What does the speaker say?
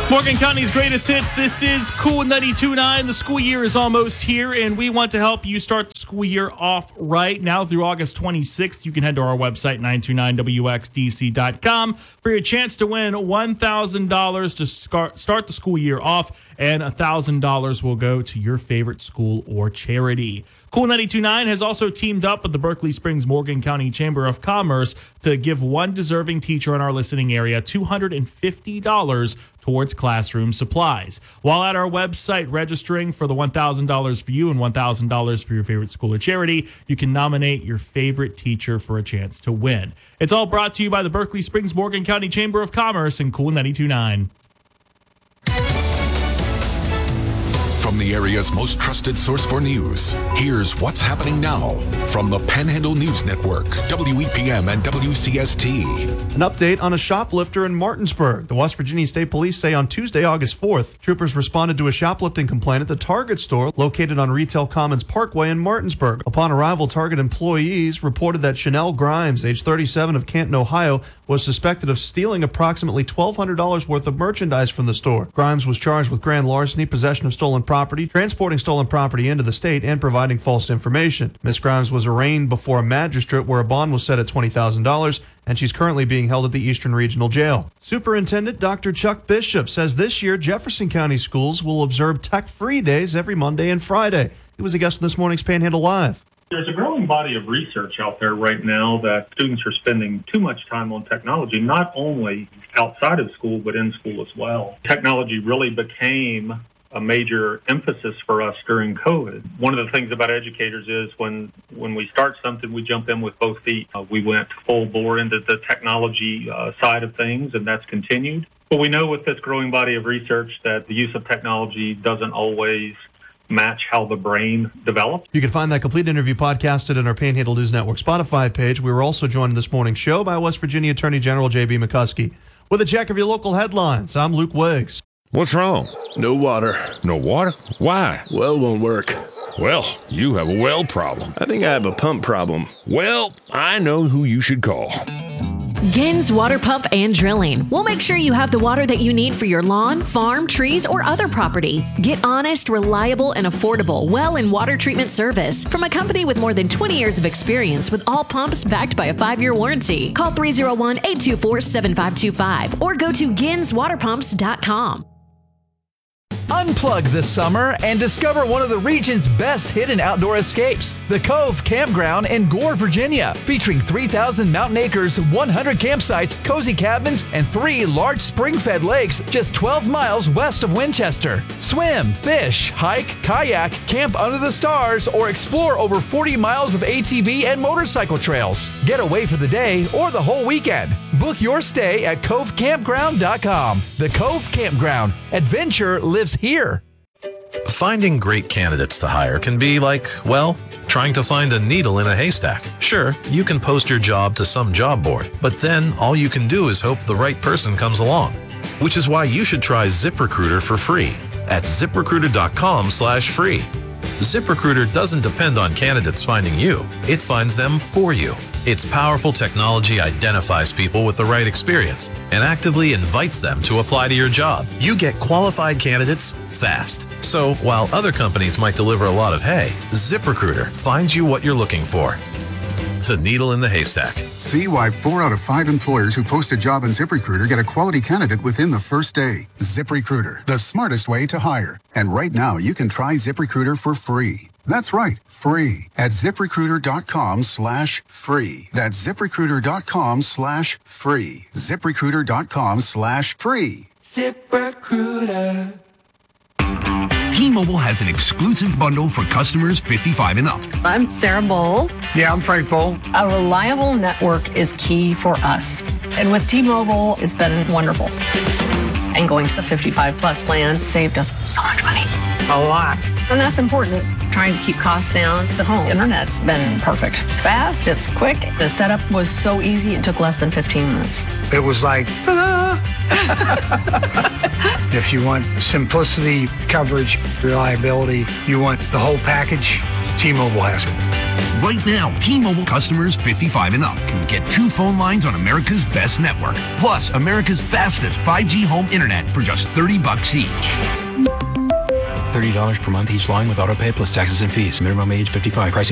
Morgan County's greatest hits. This is Cool 92.9. The school year is almost here, and we want to help you start the school year off right. Now through August 26th, you can head to our website, 929wxdc.com, for your chance to win $1,000 to start the school year off, and $1,000 will go to your favorite school or charity. Cool 92.9 has also teamed up with the Berkeley Springs Morgan County Chamber of Commerce to give one deserving teacher in our listening area $250 towards classroom supplies. While at our website registering for the $1,000 for you and $1,000 for your favorite school or charity, you can nominate your favorite teacher for a chance to win. It's all brought to you by the Berkeley Springs Morgan County Chamber of Commerce and Cool 92.9. From the area's most trusted source for news, here's what's happening now from the Panhandle News Network, WEPM and WCST. An update on a shoplifter in Martinsburg. The West Virginia State Police say on Tuesday, August 4th, troopers responded to a shoplifting complaint at the Target store located on Retail Commons Parkway in Martinsburg. Upon arrival, Target employees reported that Chanel Grimes, age 37 of Canton, Ohio, was suspected of stealing approximately $1,200 worth of merchandise from the store. Grimes was charged with grand larceny, possession of stolen property, transporting stolen property into the state, and providing false information. Ms. Grimes was arraigned before a magistrate where a bond was set at $20,000, and she's currently being held at the Eastern Regional Jail. Superintendent Dr. Chuck Bishop says this year Jefferson County schools will observe tech-free days every Monday and Friday. He was a guest on this morning's Panhandle Live. There's a growing body of research out there right now that students are spending too much time on technology, not only outside of school, but in school as well. Technology really became a major emphasis for us during COVID. One of the things about educators is when we start something, we jump in with both feet. We went full bore into the technology side of things, and that's continued. But we know with this growing body of research that the use of technology doesn't always match how the brain develops. You can find that complete interview podcasted on our Panhandle News Network Spotify page. We were also joined in this morning's show by West Virginia Attorney General J.B. McCuskey. With a check of your local headlines, I'm Luke Wiggs. What's wrong? No water. No water? Why? Well won't work. Well, you have a well problem. I think I have a pump problem. Well, I know who you should call. Gins Water Pump and Drilling. We'll make sure you have the water that you need for your lawn, farm, trees, or other property. Get honest, reliable, and affordable well and water treatment service from a company with more than 20 years of experience with all pumps backed by a 5-year warranty. Call 301-824-7525 or go to ginswaterpumps.com. Unplug this summer and discover one of the region's best hidden outdoor escapes, the Cove Campground in Gore, Virginia, featuring 3,000 mountain acres, 100 campsites, cozy cabins, and 3 large spring-fed lakes just 12 miles west of Winchester. Swim, fish, hike, kayak, camp under the stars, or explore over 40 miles of ATV and motorcycle trails. Get away for the day or the whole weekend. Book your stay at covecampground.com. The Cove Campground. Adventure lives here. Finding great candidates to hire can be like, well, trying to find a needle in a haystack. Sure, you can post your job to some job board, but then all you can do is hope the right person comes along. Which is why you should try ZipRecruiter for free at ZipRecruiter.com/free. ZipRecruiter doesn't depend on candidates finding you. It finds them for you. Its powerful technology identifies people with the right experience and actively invites them to apply to your job. You get qualified candidates fast. So while other companies might deliver a lot of hay, ZipRecruiter finds you what you're looking for. The needle in the haystack. See why 4 out of 5 employers who post a job in ZipRecruiter get a quality candidate within the first day. ZipRecruiter, the smartest way to hire. And right now, you can try ZipRecruiter for free. That's right, free at ZipRecruiter.com/free. That's ZipRecruiter.com/free. ZipRecruiter.com/free. ZipRecruiter. T-Mobile has an exclusive bundle for customers 55 and up. I'm Sarah Bowl. Yeah, I'm Frank Bowl. A reliable network is key for us. And with T-Mobile, it's been wonderful. And going to the 55 plus plan saved us so much money. A lot. And that's important. Trying to keep costs down. The home internet's been perfect. It's fast, it's quick. The setup was so easy, it took less than 15 minutes. It was like, ta-da! If you want simplicity, coverage, reliability, you want the whole package, T-Mobile has it. Right now, T-Mobile customers 55 and up can get 2 phone lines on America's best network, plus America's fastest 5G home internet for just $30 each. $30 per month each line with autopay plus taxes and fees. Minimum age 55. Pricing